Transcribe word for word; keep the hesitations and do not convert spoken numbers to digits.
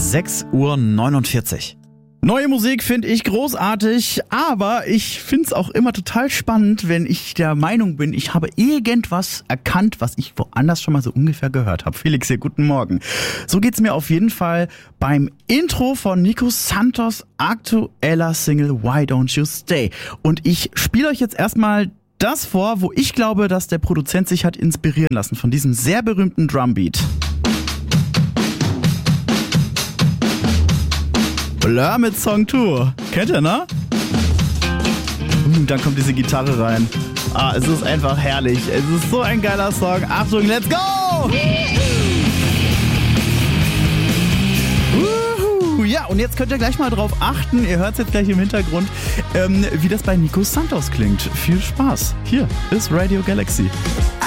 sechs Uhr neunundvierzig. Neue Musik finde ich großartig, aber ich finde es auch immer total spannend, wenn ich der Meinung bin, ich habe irgendwas erkannt, was ich woanders schon mal so ungefähr gehört habe. Felix hier, guten Morgen. So geht's mir auf jeden Fall beim Intro von Nico Santos aktueller Single Why Don't You Stay. Und ich spiele euch jetzt erstmal das vor, wo ich glaube, dass der Produzent sich hat inspirieren lassen von diesem sehr berühmten Drumbeat. Blur mit Song zwei. Kennt ihr, ne? Und dann kommt diese Gitarre rein. Ah, es ist einfach herrlich. Es ist so ein geiler Song. Achtung, let's go! Uhu. Ja, und jetzt könnt ihr gleich mal drauf achten, ihr hört es jetzt gleich im Hintergrund, ähm, wie das bei Nico Santos klingt. Viel Spaß. Hier ist Radio Galaxy.